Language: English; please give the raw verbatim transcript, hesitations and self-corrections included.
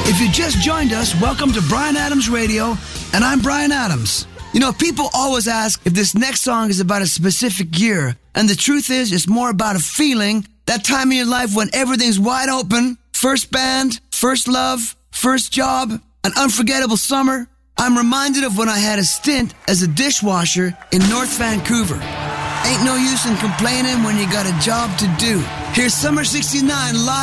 If you just joined us, welcome to Bryan Adams Radio, and I'm Bryan Adams. You know, people always ask if this next song is about a specific year, and the truth is, it's more about a feeling, that time in your life when everything's wide open, first band, first love, first job, an unforgettable summer. I'm reminded of when I had a stint as a dishwasher in North Vancouver. Ain't no use in complaining when you got a job to do. Here's Summer sixty-nine live.